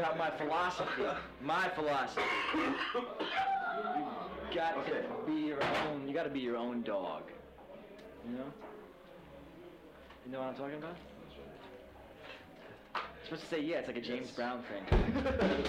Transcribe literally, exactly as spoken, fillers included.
about my philosophy. My philosophy. You got Okay. to be your own. You got to be your own dog. You know? You know what I'm talking about? You're supposed to say yeah. It's like a James Yes. Brown thing.